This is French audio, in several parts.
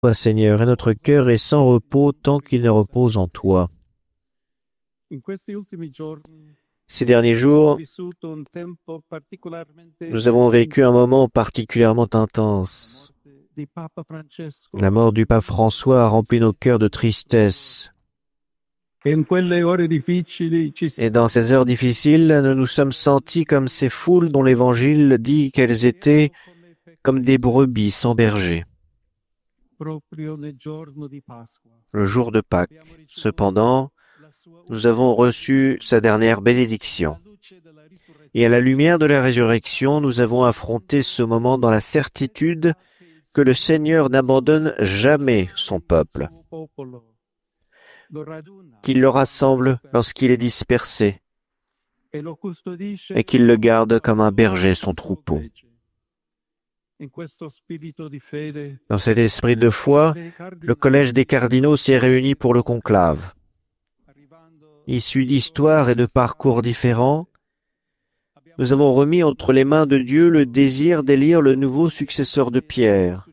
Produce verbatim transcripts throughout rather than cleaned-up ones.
Toi, Seigneur, et notre cœur est sans repos tant qu'il ne repose en toi. Ces derniers jours, nous avons vécu un moment particulièrement intense. La mort du pape François a rempli nos cœurs de tristesse. Et dans ces heures difficiles, nous nous sommes sentis comme ces foules dont l'Évangile dit qu'elles étaient comme des brebis sans berger. Le jour de Pâques. Cependant, nous avons reçu sa dernière bénédiction. Et à la lumière de la résurrection, nous avons affronté ce moment dans la certitude que le Seigneur n'abandonne jamais son peuple, qu'il le rassemble lorsqu'il est dispersé et qu'il le garde comme un berger son troupeau. Dans cet esprit de foi, le Collège des cardinaux s'est réuni pour le conclave. Issus d'histoires et de parcours différents, nous avons remis entre les mains de Dieu le désir d'élire le nouveau successeur de Pierre,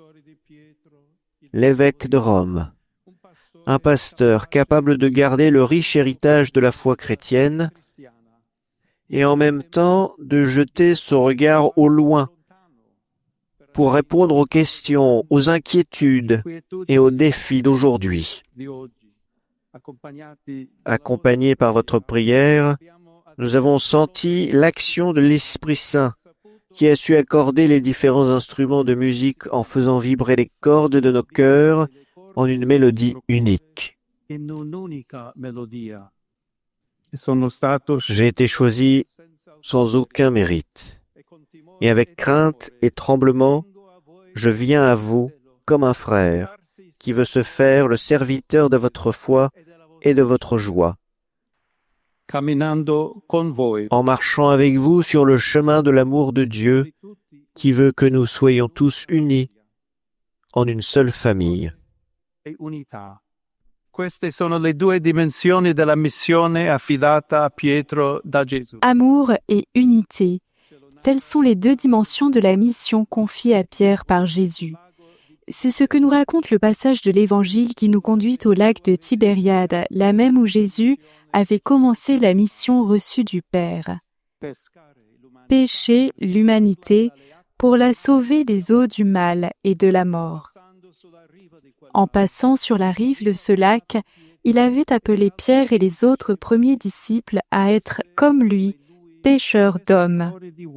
l'évêque de Rome, un pasteur capable de garder le riche héritage de la foi chrétienne et en même temps de jeter son regard au loin pour répondre aux questions, aux inquiétudes et aux défis d'aujourd'hui. Accompagnés par votre prière, nous avons senti l'action de l'Esprit Saint qui a su accorder les différents instruments de musique en faisant vibrer les cordes de nos cœurs en une mélodie unique. J'ai été choisi sans aucun mérite. Et avec crainte et tremblement, je viens à vous comme un frère qui veut se faire le serviteur de votre foi et de votre joie, en marchant avec vous sur le chemin de l'amour de Dieu qui veut que nous soyons tous unis en une seule famille. Amour et unité. Telles sont les deux dimensions de la mission confiée à Pierre par Jésus. C'est ce que nous raconte le passage de l'Évangile qui nous conduit au lac de Tibériade, là même où Jésus avait commencé la mission reçue du Père. Pêcher l'humanité pour la sauver des eaux du mal et de la mort. En passant sur la rive de ce lac, il avait appelé Pierre et les autres premiers disciples à être comme lui, pêcheurs d'hommes.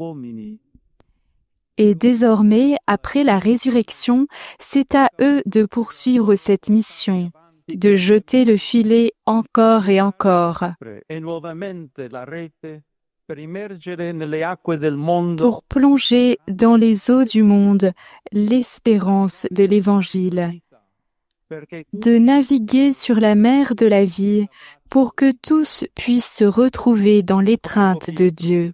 Et désormais, après la résurrection, c'est à eux de poursuivre cette mission, de jeter le filet encore et encore, pour plonger dans les eaux du monde l'espérance de l'Évangile, de naviguer sur la mer de la vie pour que tous puissent se retrouver dans l'étreinte de Dieu.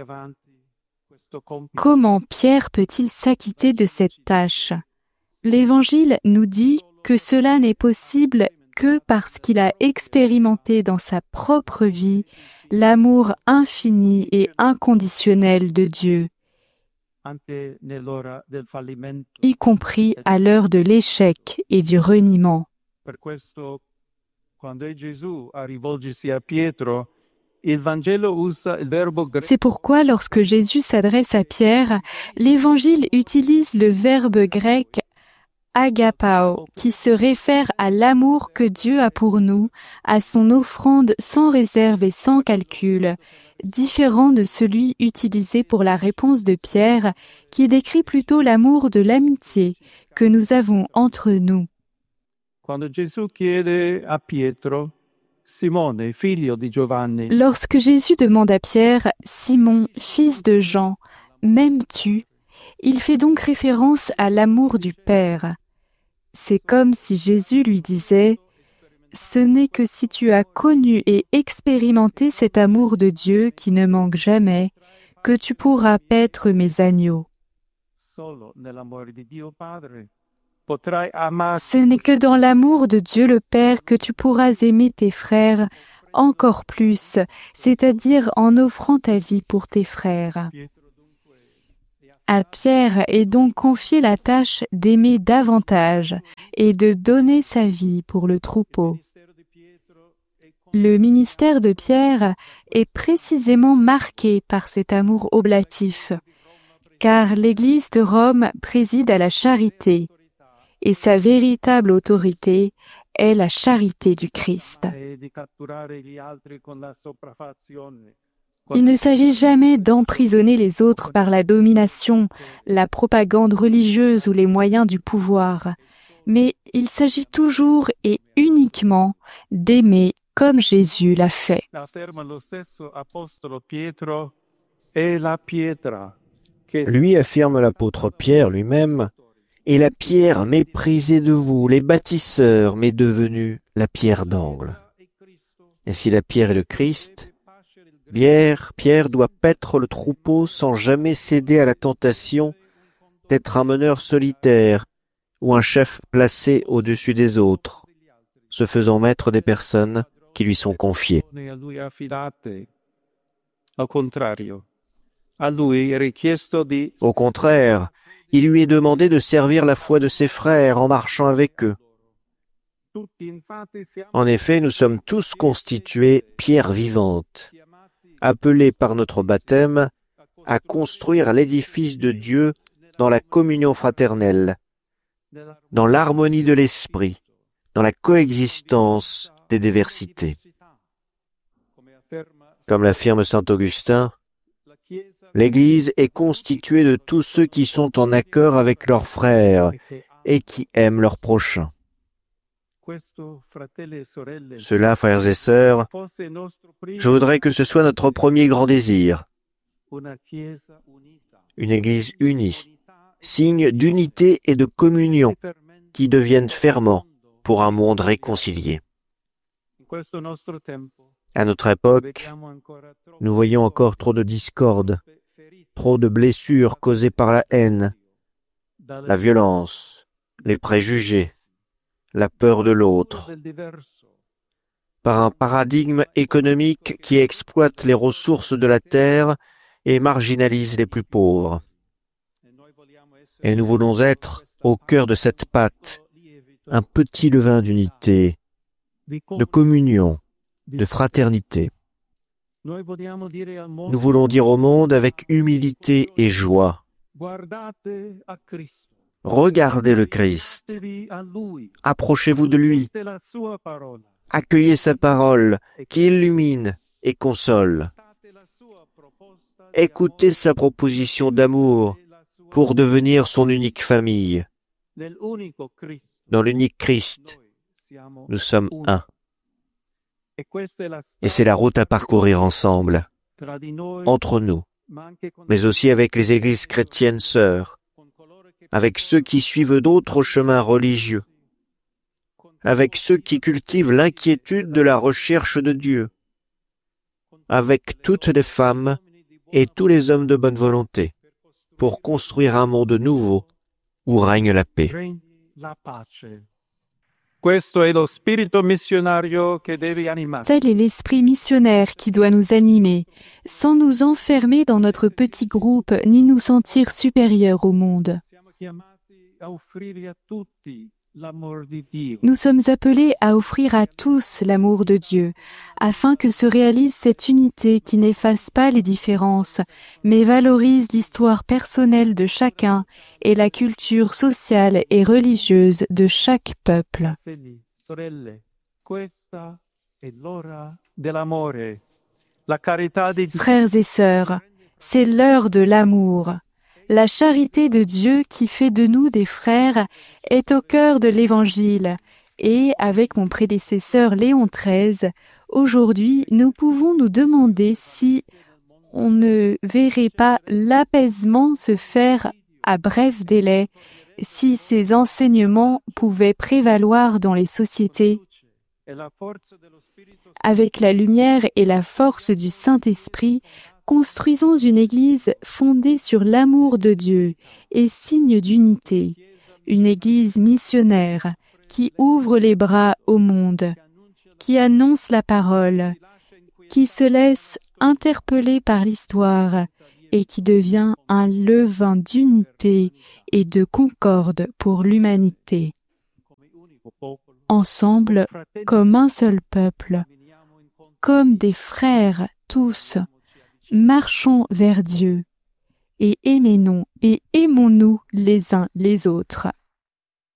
Comment Pierre peut-il s'acquitter de cette tâche? L'Évangile nous dit que cela n'est possible que parce qu'il a expérimenté dans sa propre vie l'amour infini et inconditionnel de Dieu, y compris à l'heure de l'échec et du reniement. C'est pourquoi lorsque Jésus s'adresse à Pierre, l'Évangile utilise le verbe grec agapao, qui se réfère à l'amour que Dieu a pour nous, à son offrande sans réserve et sans calcul, différent de celui utilisé pour la réponse de Pierre, qui décrit plutôt l'amour de l'amitié que nous avons entre nous. Lorsque Jésus demande à Pierre, « Simon, fils de Jean, m'aimes-tu » il fait donc référence à l'amour du Père. C'est comme si Jésus lui disait « Ce n'est que si tu as connu et expérimenté cet amour de Dieu qui ne manque jamais, que tu pourras paître mes agneaux. » Ce n'est que dans l'amour de Dieu le Père que tu pourras aimer tes frères encore plus, c'est-à-dire en offrant ta vie pour tes frères. À Pierre est donc confiée la tâche d'aimer davantage et de donner sa vie pour le troupeau. Le ministère de Pierre est précisément marqué par cet amour oblatif, car l'Église de Rome préside à la charité, et sa véritable autorité est la charité du Christ. Il ne s'agit jamais d'emprisonner les autres par la domination, la propagande religieuse ou les moyens du pouvoir, mais il s'agit toujours et uniquement d'aimer comme Jésus l'a fait. Lui affirme l'apôtre Pierre lui-même, « Et la pierre méprisée de vous, les bâtisseurs, m'est devenue la pierre d'angle. » Et si la pierre est le Christ, Pierre, Pierre doit paître le troupeau sans jamais céder à la tentation d'être un meneur solitaire ou un chef placé au-dessus des autres, se faisant maître des personnes qui lui sont confiées. Au contraire, il lui est demandé de servir la foi de ses frères en marchant avec eux. En effet, nous sommes tous constitués pierres vivantes, appelés par notre baptême à construire l'édifice de Dieu dans la communion fraternelle, dans l'harmonie de l'esprit, dans la coexistence des diversités. Comme l'affirme saint Augustin, l'Église est constituée de tous ceux qui sont en accord avec leurs frères et qui aiment leurs prochains. Cela, frères et sœurs, je voudrais que ce soit notre premier grand désir. Une Église unie, signe d'unité et de communion qui deviennent ferments pour un monde réconcilié. À notre époque, nous voyons encore trop de discorde, trop de blessures causées par la haine, la violence, les préjugés, la peur de l'autre, par un paradigme économique qui exploite les ressources de la terre et marginalise les plus pauvres. Et nous voulons être, au cœur de cette pâte, un petit levain d'unité, de communion, de fraternité. Nous voulons dire au monde avec humilité et joie, regardez le Christ, approchez-vous de lui, accueillez sa parole qui illumine et console. Écoutez sa proposition d'amour pour devenir son unique famille. Dans l'unique Christ, nous sommes un. Et c'est la route à parcourir ensemble, entre nous, mais aussi avec les églises chrétiennes sœurs, avec ceux qui suivent d'autres chemins religieux, avec ceux qui cultivent l'inquiétude de la recherche de Dieu, avec toutes les femmes et tous les hommes de bonne volonté, pour construire un monde nouveau où règne la paix. Tel est l'esprit missionnaire qui doit nous animer, sans nous enfermer dans notre petit groupe ni nous sentir supérieurs au monde. Nous sommes appelés à offrir à tous l'amour de Dieu, afin que se réalise cette unité qui n'efface pas les différences, mais valorise l'histoire personnelle de chacun et la culture sociale et religieuse de chaque peuple. Frères et sœurs, c'est l'heure de l'amour. La charité de Dieu qui fait de nous des frères est au cœur de l'Évangile et, avec mon prédécesseur Léon treize, aujourd'hui nous pouvons nous demander si on ne verrait pas l'apaisement se faire à bref délai, si ces enseignements pouvaient prévaloir dans les sociétés. Avec la lumière et la force du Saint-Esprit, construisons une Église fondée sur l'amour de Dieu et signe d'unité, une Église missionnaire qui ouvre les bras au monde, qui annonce la parole, qui se laisse interpeller par l'histoire et qui devient un levain d'unité et de concorde pour l'humanité. Ensemble, comme un seul peuple, comme des frères tous, marchons vers Dieu et aimez-nous et aimons-nous les uns les autres.